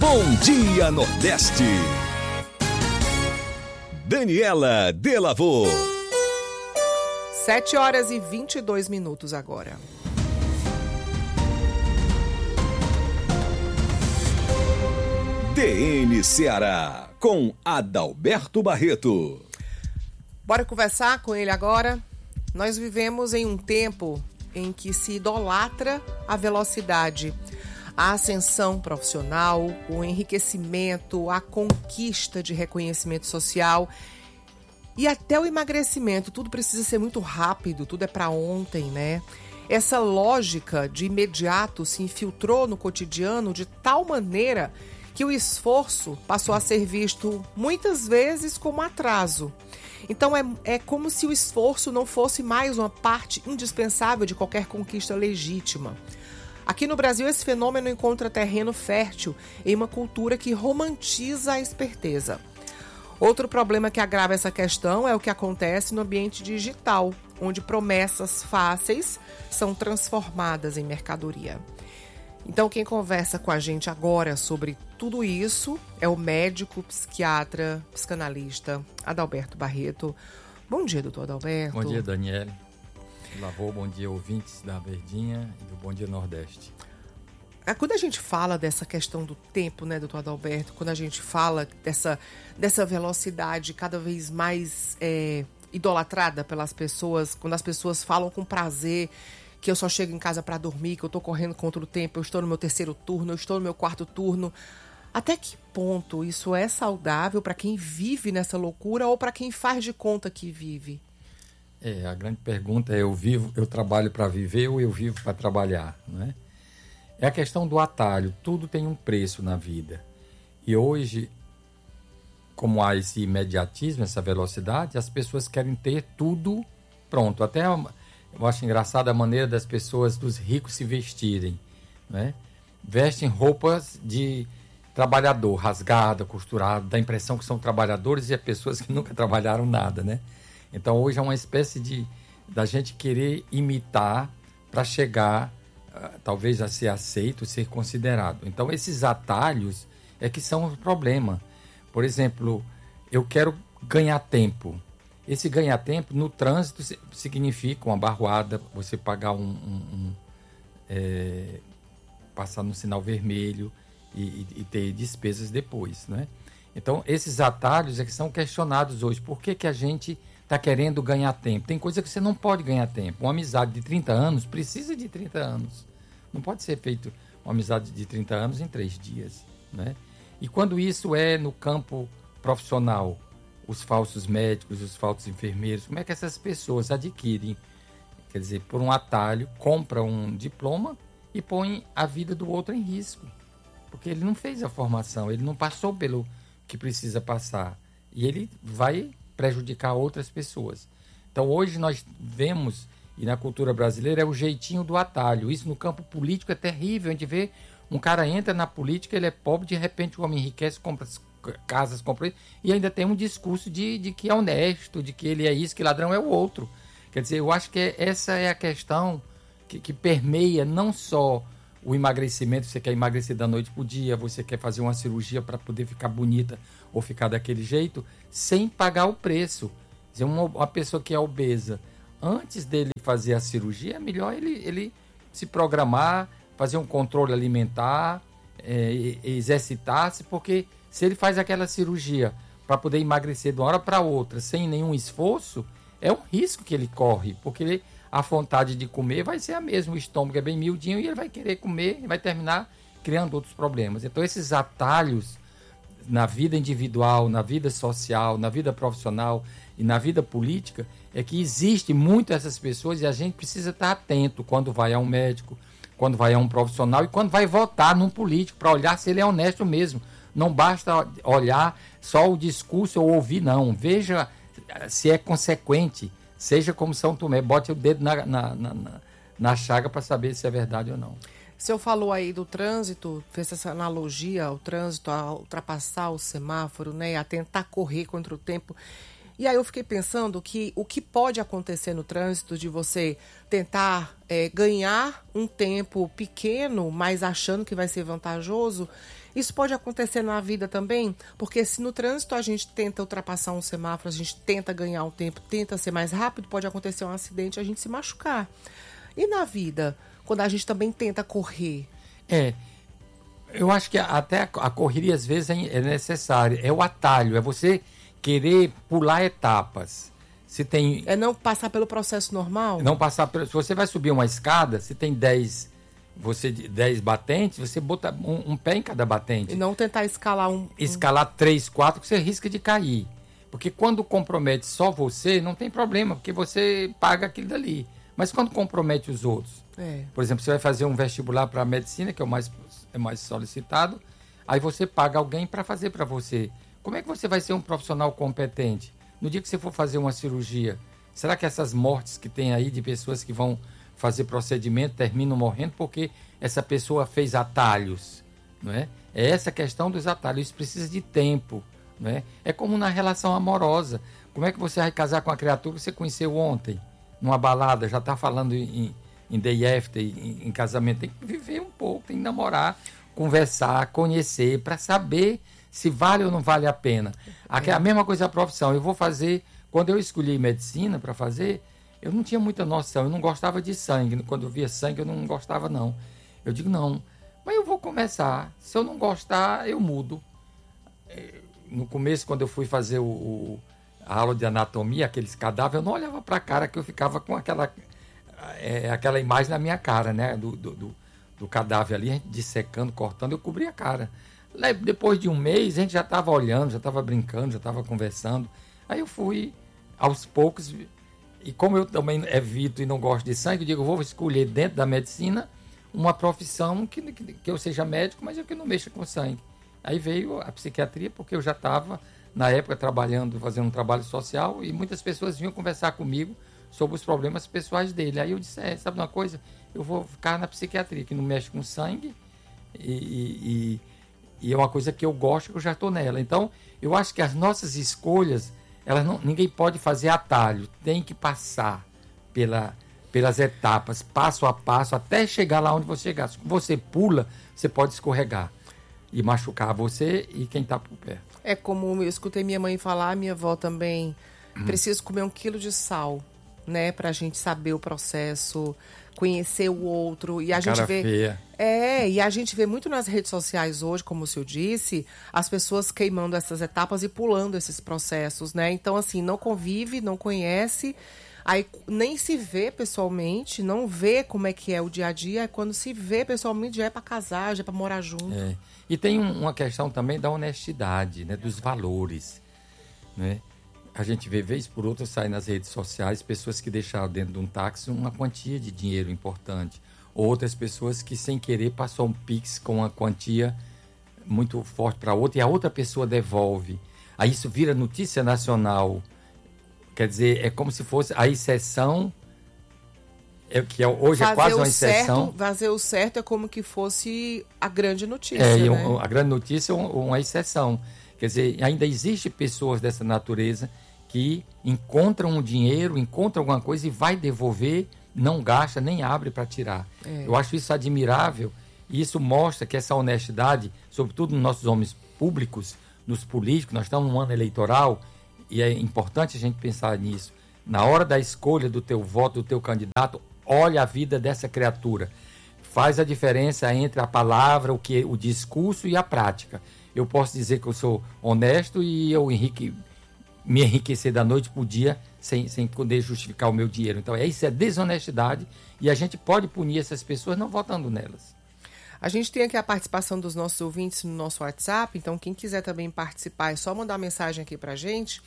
Bom Dia Nordeste. Daniela Delavô. 7h22 agora. DN Ceará, com Adalberto Barreto. Bora conversar com ele agora? Nós vivemos em um tempo em que se idolatra a velocidade, a ascensão profissional, o enriquecimento, a conquista de reconhecimento social e até o emagrecimento. Tudo precisa ser muito rápido, tudo é para ontem, né? Essa lógica de imediato se infiltrou no cotidiano de tal maneira que o esforço passou a ser visto muitas vezes como atraso. Então é como se o esforço não fosse mais uma parte indispensável de qualquer conquista legítima. Aqui no Brasil, esse fenômeno encontra terreno fértil em uma cultura que romantiza a esperteza. Outro problema que agrava essa questão é o que acontece no ambiente digital, onde promessas fáceis são transformadas em mercadoria. Então, quem conversa com a gente agora sobre tudo isso é o médico, psiquiatra, psicanalista Adalberto Barreto. Bom dia, doutor Adalberto. Bom dia, Daniela. Lavô, bom dia, ouvintes da Verdinha e do Bom Dia Nordeste. Quando a gente fala dessa questão do tempo, né, doutor Adalberto, quando a gente fala dessa velocidade cada vez mais idolatrada pelas pessoas, quando as pessoas falam com prazer que eu só chego em casa para dormir, que eu estou correndo contra o tempo, eu estou no meu terceiro turno, eu estou no meu quarto turno. Até que ponto isso é saudável para quem vive nessa loucura ou para quem faz de conta que vive? A grande pergunta é: eu trabalho para viver ou eu vivo para trabalhar, né? É a questão do atalho. Tudo tem um preço na vida. E hoje, como há esse imediatismo, essa velocidade, as pessoas querem ter tudo pronto. Até eu acho engraçado a maneira das pessoas, dos ricos, se vestirem, né? Vestem roupas de trabalhador, rasgada, costurada, dá a impressão que são trabalhadores e é pessoas que nunca trabalharam nada, né? Então hoje é uma espécie da gente querer imitar para chegar, talvez, a ser aceito, ser considerado. Então esses atalhos é que são o problema. Por exemplo, eu quero ganhar tempo. Esse ganhar tempo no trânsito significa uma barroada, você pagar passar no sinal vermelho e ter despesas depois, né? Então esses atalhos é que são questionados hoje. Por que a gente está querendo ganhar tempo? Tem coisa que você não pode ganhar tempo. Uma amizade de 30 anos precisa de 30 anos. Não pode ser feito uma amizade de 30 anos em 3 dias, né? E quando isso é no campo profissional, os falsos médicos, os falsos enfermeiros, como é que essas pessoas adquirem, quer dizer, por um atalho, compram um diploma e põem a vida do outro em risco? Porque ele não fez a formação, ele não passou pelo que precisa passar. E ele vai prejudicar outras pessoas. Então hoje nós vemos, e na cultura brasileira, é o jeitinho do atalho. Isso no campo político é terrível. A gente vê um cara entra na política, ele é pobre, de repente o homem enriquece, compra casas, compra, e ainda tem um discurso de que é honesto, de que ele é isso, que ladrão é o outro. Quer dizer, eu acho que essa é a questão que permeia não só o emagrecimento. Você quer emagrecer da noite para o dia, você quer fazer uma cirurgia para poder ficar bonita ou ficar daquele jeito, sem pagar o preço. Quer dizer, uma pessoa que é obesa, antes dele fazer a cirurgia, é melhor ele se programar, fazer um controle alimentar, exercitar-se, porque se ele faz aquela cirurgia para poder emagrecer de uma hora para outra, sem nenhum esforço, é um risco que ele corre, porque a vontade de comer vai ser a mesma, o estômago é bem miudinho e ele vai querer comer e vai terminar criando outros problemas. Então esses atalhos na vida individual, na vida social, na vida profissional e na vida política, é que existe muito essas pessoas, e a gente precisa estar atento quando vai a um médico, quando vai a um profissional e quando vai votar num político, para olhar se ele é honesto mesmo. Não basta olhar só o discurso ou ouvir, não. Veja se é consequente. Seja como São Tomé, bote o dedo na chaga para saber se é verdade ou não. O senhor falou aí do trânsito, fez essa analogia ao trânsito, a ultrapassar o semáforo, né, a tentar correr contra o tempo. E aí eu fiquei pensando que o que pode acontecer no trânsito de você tentar ganhar um tempo pequeno, mas achando que vai ser vantajoso, Isso pode acontecer na vida também, porque se no trânsito a gente tenta ultrapassar um semáforo, a gente tenta ganhar um tempo, tenta ser mais rápido, pode acontecer um acidente e a gente se machucar. E na vida, quando a gente também tenta correr? Eu acho que até a correria às vezes é necessária. É o atalho, é você querer pular etapas. Se tem... É não passar pelo processo normal? Não passar pelo... Se você vai subir uma escada, se tem 10 batentes, você bota um pé em cada batente. E não tentar escalar Escalar 3, 4, que você risca de cair. Porque quando compromete só você, não tem problema, porque você paga aquilo dali. Mas quando compromete os outros, por exemplo, você vai fazer um vestibular para a medicina, que é o mais solicitado, aí você paga alguém para fazer para você. Como é que você vai ser um profissional competente? No dia que você for fazer uma cirurgia, será que essas mortes que tem aí de pessoas que vão fazer procedimento terminam morrendo porque essa pessoa fez atalhos? Não é? É essa questão dos atalhos, isso precisa de tempo. Não é? É como na relação amorosa. Como é que você vai casar com uma criatura que você conheceu ontem, numa balada, já está falando em day after, em casamento? Tem que viver um pouco, tem que namorar, conversar, conhecer, para saber se vale ou não vale a pena. A mesma coisa a profissão. Eu vou fazer, quando eu escolhi medicina para fazer, eu não tinha muita noção, eu não gostava de sangue. Quando eu via sangue, eu não gostava, não. Eu digo, não, mas eu vou começar. Se eu não gostar, eu mudo. No começo, quando eu fui fazer a aula de anatomia, aqueles cadáveres, eu não olhava para a cara, que eu ficava com aquela imagem na minha cara, né? Do cadáver ali, a gente dissecando, cortando, eu cobria a cara. Depois de um mês, a gente já estava olhando, já estava brincando, já estava conversando. Aí eu fui, aos poucos, e como eu também evito e não gosto de sangue, eu digo, eu vou escolher dentro da medicina uma profissão que eu seja médico, mas eu que não mexa com sangue. Aí veio a psiquiatria, porque eu já estava, na época, trabalhando, fazendo um trabalho social, e muitas pessoas vinham conversar comigo sobre os problemas pessoais dele. Aí eu disse, sabe uma coisa? Eu vou ficar na psiquiatria, que não mexe com sangue, e é uma coisa que eu gosto, que eu já estou nela. Então, eu acho que as nossas escolhas, ninguém pode fazer atalho, tem que passar pelas etapas, passo a passo, até chegar lá onde você chegar. Se você pula, você pode escorregar e machucar você e quem está por perto. É como eu escutei minha mãe falar, minha avó também, preciso comer 1 quilo de sal, né, pra gente saber o processo, conhecer o outro. E a gente vê. Feia. E a gente vê muito nas redes sociais hoje, como o senhor disse, as pessoas queimando essas etapas e pulando esses processos, né? Então, assim, não convive, não conhece, aí nem se vê pessoalmente, não vê como é que é o dia a dia, quando se vê pessoalmente já é para casar, já é para morar junto. E tem uma questão também da honestidade, né, dos valores, né? A gente vê, vez por outra, sai nas redes sociais pessoas que deixaram dentro de um táxi uma quantia de dinheiro importante. Outras pessoas que, sem querer, passou um Pix com uma quantia muito forte para outra e a outra pessoa devolve. Aí isso vira notícia nacional. Quer dizer, é como se fosse a exceção, hoje é quase uma exceção. Fazer o certo é como que fosse a grande notícia, né? A grande notícia é uma exceção. Quer dizer, ainda existe pessoas dessa natureza que encontram um dinheiro, encontram alguma coisa e vai devolver, não gasta, nem abre para tirar. Eu acho isso admirável e isso mostra que essa honestidade, sobretudo nos nossos homens públicos, nos políticos, nós estamos num ano eleitoral e é importante a gente pensar nisso. Na hora da escolha do teu voto, do teu candidato, olha a vida dessa criatura. Faz a diferença entre a palavra, o discurso e a prática. Eu posso dizer que eu sou honesto e eu me enriquecer da noite para o dia sem poder justificar o meu dinheiro. Então, isso é desonestidade e a gente pode punir essas pessoas não votando nelas. A gente tem aqui a participação dos nossos ouvintes no nosso WhatsApp, então quem quiser também participar é só mandar uma mensagem aqui para a gente.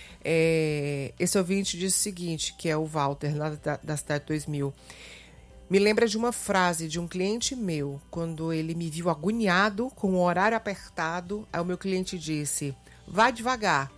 Esse ouvinte diz o seguinte, que é o Walter, lá da Cidade 2000. Me lembra de uma frase de um cliente meu, quando ele me viu agoniado, com o horário apertado, aí o meu cliente disse, vai devagar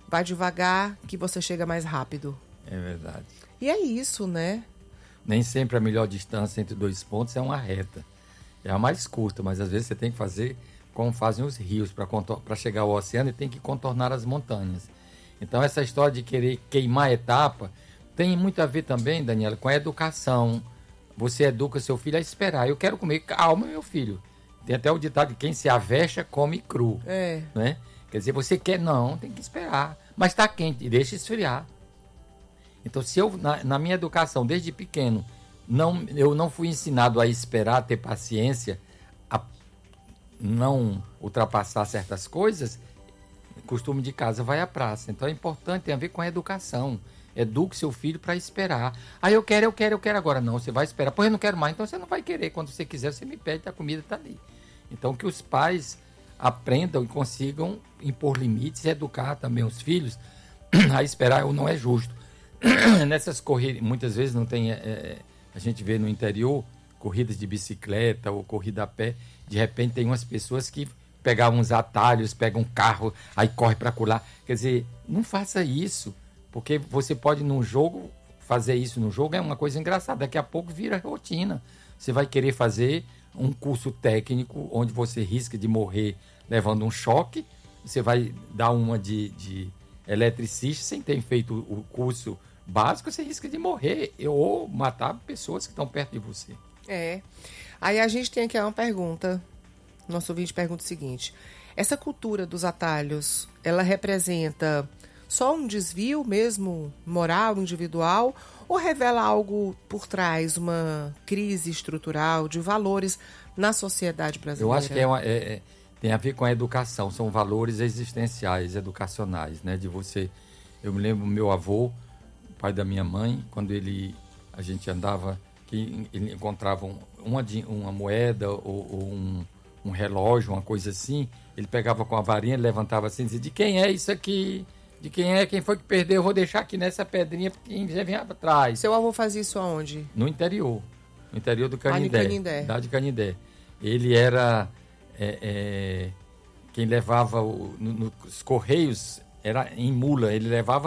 que você chega mais rápido. É verdade. E é isso, né? Nem sempre a melhor distância entre 2 pontos é uma reta. É a mais curta, mas às vezes você tem que fazer como fazem os rios para chegar ao oceano e tem que contornar as montanhas. Então essa história de querer queimar a etapa tem muito a ver também, Daniela, com a educação. Você educa seu filho a esperar. Eu quero comer, calma, meu filho. Tem até o ditado que quem se avexa come cru. Né? Quer dizer, você quer, não, tem que esperar. Mas está quente, deixa esfriar. Então, se eu, na minha educação, desde pequeno, eu não fui ensinado a esperar, a ter paciência, a não ultrapassar certas coisas, costume de casa vai à praça. Então, é importante, tem a ver com a educação. Eduque seu filho para esperar. Eu quero agora. Não, você vai esperar. Pô, eu não quero mais. Então, você não vai querer. Quando você quiser, você me pede, a comida está ali. Então, que os pais aprendam e consigam impor limites e educar também os filhos a esperar ou não é justo. Nessas corridas, muitas vezes não tem, a gente vê no interior, corridas de bicicleta ou corrida a pé, de repente tem umas pessoas que pegam uns atalhos, pegam um carro, aí corre para colar. Quer dizer, não faça isso, porque você pode num jogo, fazer isso no jogo é uma coisa engraçada, daqui a pouco vira rotina. Você vai querer fazer um curso técnico onde você risca de morrer levando um choque, você vai dar uma de eletricista sem ter feito o curso básico, você risca de morrer ou matar pessoas que estão perto de você. Aí a gente tem aqui uma pergunta. Nosso ouvinte pergunta o seguinte: essa cultura dos atalhos, ela representa só um desvio mesmo moral, individual, ou revela algo por trás, uma crise estrutural de valores na sociedade brasileira? Eu acho que tem a ver com a educação, são valores existenciais, educacionais, né? De você. Eu me lembro do meu avô, pai da minha mãe, quando a gente andava, que ele encontrava uma moeda ou um relógio, uma coisa assim, ele pegava com a varinha, levantava assim e dizia: de quem é isso aqui? De quem é? Quem foi que perdeu? Eu vou deixar aqui nessa pedrinha, porque já vem atrás. Seu avô fazia isso aonde? No interior do Canindé. Canindé. Cidade de Canindé. Ele era quem levava nos correios, era em mula, ele levava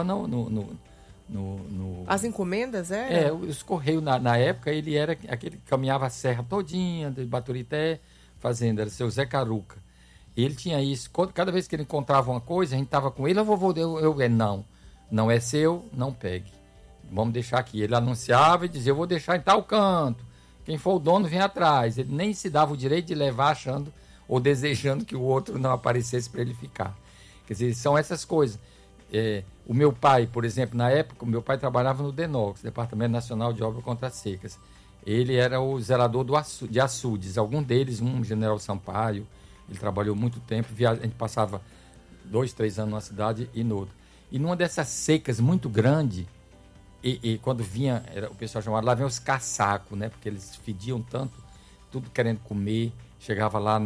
as encomendas, os correios na época, ele era aquele que caminhava a serra todinha, de Baturité, fazendo, era seu Zé Caruca. Ele tinha isso, cada vez que ele encontrava uma coisa, a gente estava com ele, não é seu, não pegue. Vamos deixar aqui. Ele anunciava e dizia: eu vou deixar em tal canto. Quem for o dono vem atrás. Ele nem se dava o direito de levar achando ou desejando que o outro não aparecesse para ele ficar. Quer dizer, são essas coisas. O meu pai, por exemplo, na época, o meu pai trabalhava no DENOX, Departamento Nacional de Obras contra as Secas. Ele era o zelador de açudes. Algum deles, um General Sampaio, ele trabalhou muito tempo, a gente passava 2, 3 anos numa cidade e noutra. E numa dessas secas muito grande, e quando vinha, o pessoal chamava, lá vem os caçacos, né? Porque eles fediam tanto, tudo querendo comer, chegava lá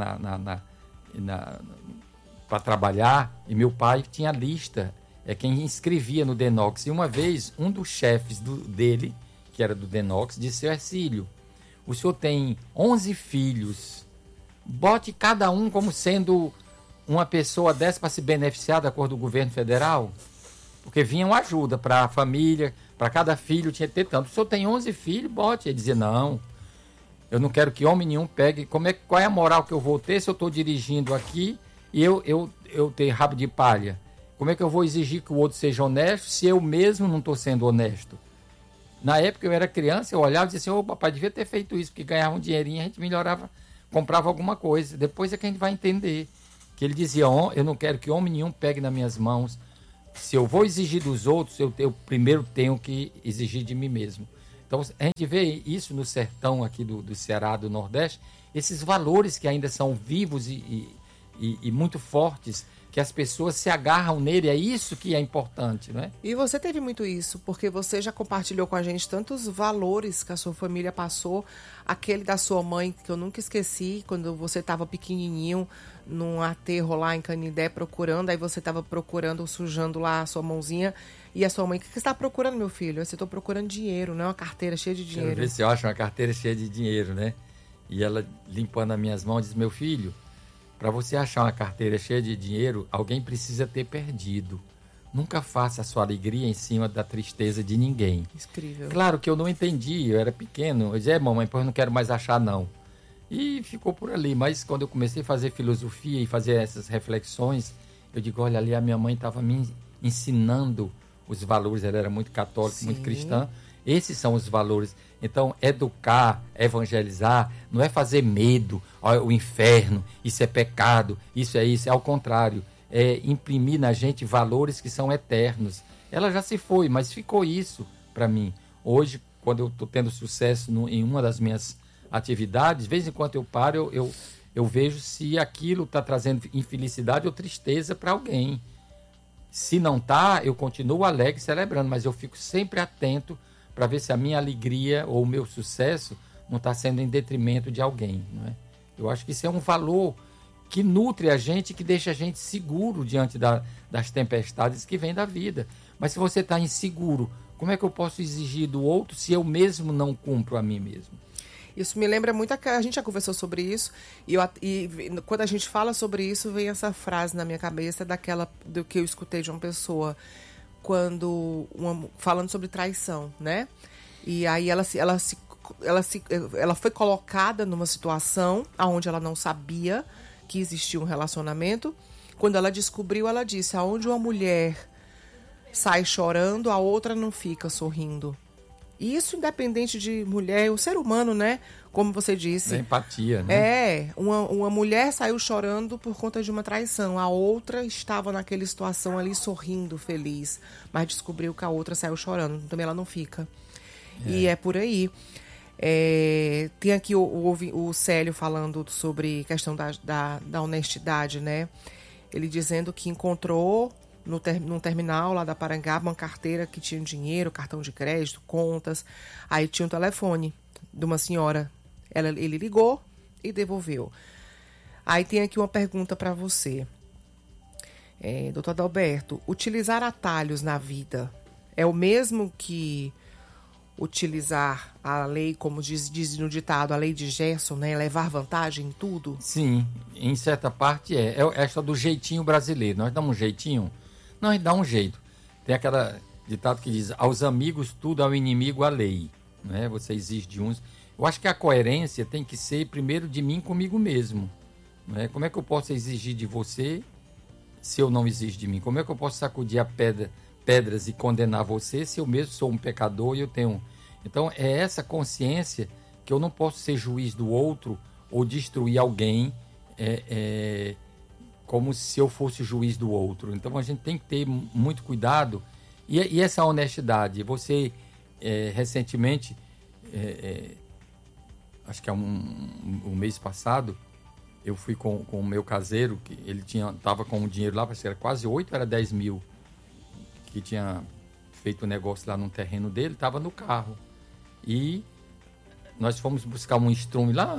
para trabalhar, e meu pai tinha lista, quem inscrevia no DENOX. E uma vez, um dos chefes dele, que era do DENOX, disse: seu Hercílio, o senhor tem 11 filhos, bote cada um como sendo uma pessoa dessa para se beneficiar da cor do governo federal, porque vinha uma ajuda para a família, para cada filho tinha que ter tanto. O senhor tem 11 filhos, bote. Ele dizia: não, eu não quero que homem nenhum pegue. Qual é a moral que eu vou ter se eu estou dirigindo aqui e eu ter rabo de palha? Como é que eu vou exigir que o outro seja honesto se eu mesmo não estou sendo honesto? Na época eu era criança, eu olhava e dizia assim: papai, devia ter feito isso, porque ganhava um dinheirinho, a gente melhorava, comprava alguma coisa. Depois é que a gente vai entender. Que ele dizia: eu não quero que homem nenhum pegue nas minhas mãos. Se eu vou exigir dos outros, eu primeiro tenho que exigir de mim mesmo. Então, a gente vê isso no sertão aqui do Ceará, do Nordeste, esses valores que ainda são vivos e muito fortes, que as pessoas se agarram nele, é isso que é importante, não é? E você teve muito isso, porque você já compartilhou com a gente tantos valores que a sua família passou, aquele da sua mãe, que eu nunca esqueci, quando você estava pequenininho, num aterro lá em Canindé, procurando, aí você estava procurando, sujando lá a sua mãozinha, e a sua mãe: o que você está procurando, meu filho? Eu estou procurando dinheiro, não é uma carteira cheia de dinheiro. Quero ver se eu acho uma carteira cheia de dinheiro, né? E ela, limpando as minhas mãos, diz: meu filho, para você achar uma carteira cheia de dinheiro, alguém precisa ter perdido. Nunca faça a sua alegria em cima da tristeza de ninguém. Incrível. Claro que eu não entendi, eu era pequeno. Eu dizia: mamãe, pois eu não quero mais achar, não. E ficou por ali. Mas quando eu comecei a fazer filosofia e fazer essas reflexões, eu digo: olha, ali a minha mãe estava me ensinando os valores. Ela era muito católica, muito cristã. Esses são os valores. Então, educar, evangelizar, não é fazer medo, o inferno, isso é pecado, isso. É ao contrário, é imprimir na gente valores que são eternos. Ela já se foi, mas ficou isso para mim. Hoje, quando eu estou tendo sucesso em uma das minhas atividades, de vez em quando eu paro, eu vejo se aquilo está trazendo infelicidade ou tristeza para alguém. Se não está, eu continuo alegre, celebrando, mas eu fico sempre atento para ver se a minha alegria ou o meu sucesso não está sendo em detrimento de alguém. Não é? Eu acho que isso é um valor que nutre a gente, que deixa a gente seguro diante das tempestades que vêm da vida. Mas se você está inseguro, como é que eu posso exigir do outro se eu mesmo não cumpro a mim mesmo? Isso me lembra muito, a gente já conversou sobre isso, e quando a gente fala sobre isso, vem essa frase na minha cabeça do que eu escutei de uma pessoa, falando sobre traição, né? E aí ela foi colocada numa situação onde ela não sabia que existia um relacionamento. Quando ela descobriu, ela disse, aonde uma mulher sai chorando, a outra não fica sorrindo. E isso independente de mulher, o ser humano, né? Como você disse. É empatia, né? Uma mulher saiu chorando por conta de uma traição. A outra estava naquela situação ali sorrindo, feliz. Mas descobriu que a outra saiu chorando. Também ela não fica. E é por aí. Tem aqui o Célio falando sobre questão da honestidade, né? Ele dizendo que encontrou num terminal lá da Parangaba uma carteira que tinha dinheiro, cartão de crédito, contas. Aí tinha um telefone de uma senhora. Ele ligou e devolveu. Aí tem aqui uma pergunta para você. Doutor Adalberto, utilizar atalhos na vida é o mesmo que utilizar a lei, como diz no ditado, a lei de Gerson, né? Levar vantagem em tudo? Sim, em certa parte é essa do jeitinho brasileiro. Nós damos um jeitinho? Não, a gente dá um jeito. Tem aquela ditado que diz, aos amigos tudo, ao inimigo a lei. Né? Você exige de uns. Eu acho que a coerência tem que ser primeiro de mim comigo mesmo. Né? Como é que eu posso exigir de você se eu não exijo de mim? Como é que eu posso sacudir pedras e condenar você se eu mesmo sou um pecador e eu tenho... Então é essa consciência que eu não posso ser juiz do outro ou destruir alguém como se eu fosse juiz do outro. Então a gente tem que ter muito cuidado. E essa honestidade. Você, recentemente, acho que um mês passado, eu fui com o meu caseiro, que ele estava com um dinheiro lá, parece que era quase 8, era 10 mil, que tinha feito um negócio lá num terreno dele, estava no carro. E nós fomos buscar um estrume lá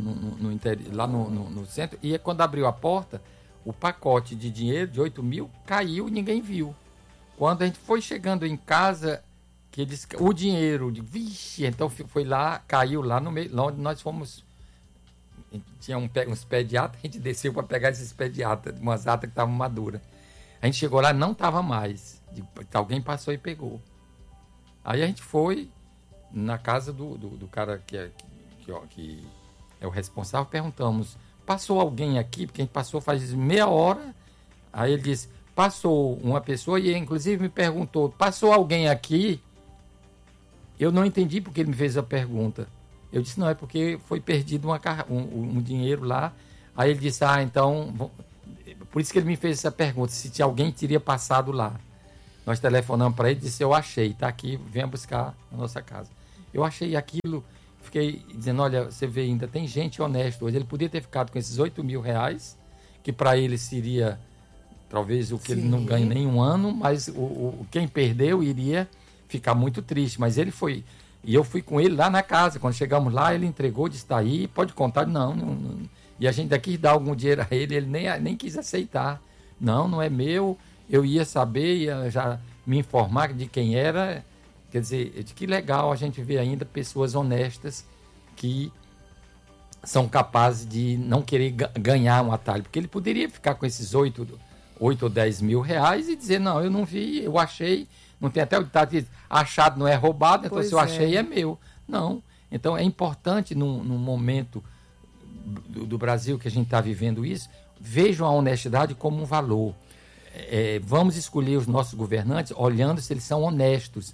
no centro, e quando abriu a porta, o pacote de dinheiro de 8 mil caiu e ninguém viu. Quando a gente foi chegando em casa, que eles, o dinheiro, vixe, então foi lá, caiu lá no meio, lá onde nós fomos, tinha uns pés de ata, a gente desceu para pegar esses pés de ata, umas atas que estavam maduras. A gente chegou lá, não estava mais, alguém passou e pegou. Aí a gente foi na casa do cara que é o responsável, perguntamos, passou alguém aqui? Porque a gente passou faz meia hora. Aí ele disse, passou uma pessoa, e inclusive me perguntou, passou alguém aqui? Eu não entendi porque ele me fez a pergunta. Eu disse, não, é porque foi perdido um dinheiro lá. Aí ele disse, então... Por isso que ele me fez essa pergunta, se alguém teria passado lá. Nós telefonamos para ele e disse, eu achei, está aqui, venha buscar na nossa casa. Eu achei aquilo, fiquei dizendo, olha, você vê, ainda tem gente honesta hoje. Ele podia ter ficado com esses 8 mil reais, que para ele seria talvez o que ele não ganha nem um ano, mas quem perdeu iria ficar muito triste. Mas ele foi, e eu fui com ele lá na casa. Quando chegamos lá, ele entregou, disse, está aí, pode contar. Não. E a gente daqui dá algum dinheiro a ele, ele nem quis aceitar. Não é meu, eu ia saber, ia já me informar de quem era. Quer dizer, que legal a gente ver ainda pessoas honestas que são capazes de não querer ganhar um atalho. Porque ele poderia ficar com esses 8 ou 10 mil reais e dizer, não, eu não vi, eu achei. Não tem até o ditado que diz, achado não é roubado, então se eu achei é meu. Não. Então é importante num momento do Brasil que a gente está vivendo isso, vejam a honestidade como um valor. Vamos escolher os nossos governantes olhando se eles são honestos.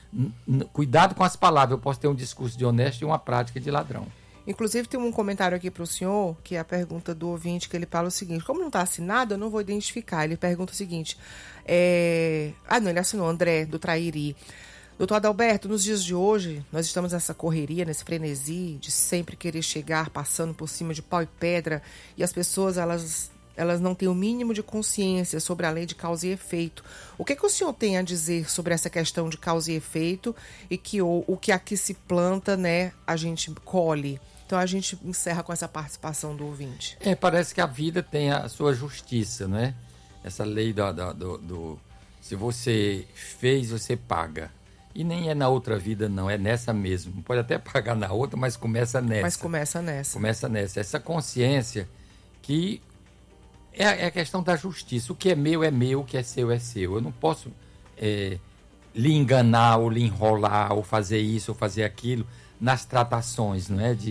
Cuidado com as palavras. Eu posso ter um discurso de honesto e uma prática de ladrão. Inclusive, tem um comentário aqui para o senhor, que é a pergunta do ouvinte, que ele fala o seguinte: como não está assinado, eu não vou identificar. Ele pergunta o seguinte: ele assinou, André, do Trairi. Doutor Adalberto, nos dias de hoje, nós estamos nessa correria, nesse frenesi de sempre querer chegar passando por cima de pau e pedra, e as pessoas, elas não têm o mínimo de consciência sobre a lei de causa e efeito. O que o senhor tem a dizer sobre essa questão de causa e efeito e que o que aqui se planta, né, a gente colhe? Então a gente encerra com essa participação do ouvinte. Parece que a vida tem a sua justiça, né? Essa lei se você fez, você paga. E nem é na outra vida, não, é nessa mesmo. Pode até pagar na outra, mas começa nessa. Começa nessa. Essa consciência que é a questão da justiça. O que é meu, o que é seu, é seu. Eu não posso lhe enganar, ou lhe enrolar, ou fazer isso, ou fazer aquilo, nas tratações, não é?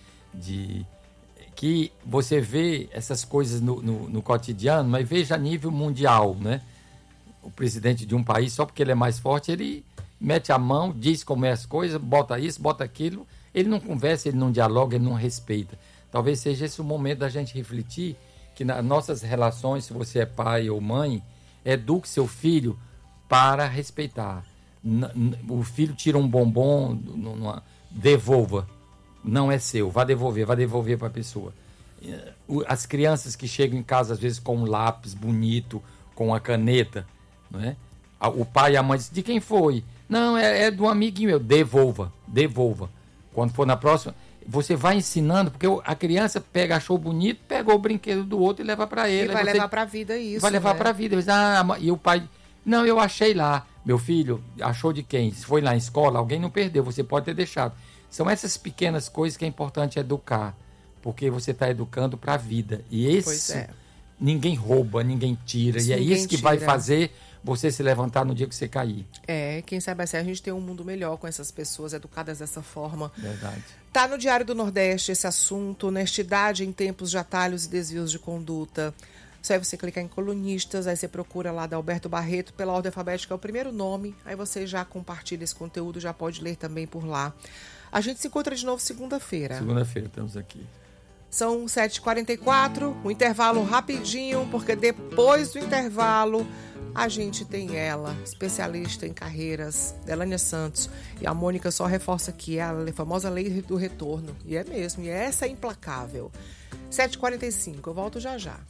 Que você vê essas coisas no cotidiano, mas veja a nível mundial, né? O presidente de um país, só porque ele é mais forte, ele mete a mão, diz como é as coisas, bota isso, bota aquilo. Ele não conversa, ele não dialoga, ele não respeita. Talvez seja esse o momento da gente refletir que nas nossas relações, se você é pai ou mãe, eduque seu filho para respeitar. O filho tira um bombom, devolva. Não é seu, vai devolver para a pessoa. As crianças que chegam em casa, às vezes, com um lápis bonito, com uma caneta, não é? O pai e a mãe dizem: de quem foi? Não, é de um amiguinho meu. Devolva. Quando for na próxima, você vai ensinando, porque a criança achou bonito, pegou o brinquedo do outro e leva para ele. E vai levar para a vida isso. Vai levar para a vida. E o pai: não, eu achei lá. Meu filho, achou de quem? Se foi lá na escola, alguém não perdeu, você pode ter deixado. São essas pequenas coisas que é importante educar, porque você está educando para a vida. E ninguém rouba, ninguém tira. Isso, e é isso que vai fazer você se levantar no dia que você cair. Quem sabe assim, a gente tem um mundo melhor com essas pessoas educadas dessa forma. Verdade. Tá no Diário do Nordeste esse assunto: honestidade em tempos de atalhos e desvios de conduta. Só aí você clicar em colunistas, aí você procura lá Adalberto Barreto, pela ordem alfabética é o primeiro nome, aí você já compartilha esse conteúdo, já pode ler também por lá. A gente se encontra de novo segunda-feira. Segunda-feira estamos aqui. São 7h44, um intervalo rapidinho, porque depois do intervalo a gente tem ela, especialista em carreiras, Delânia Santos. E a Mônica só reforça aqui a famosa lei do retorno. E é mesmo, e essa é implacável. 7h45, eu volto já já.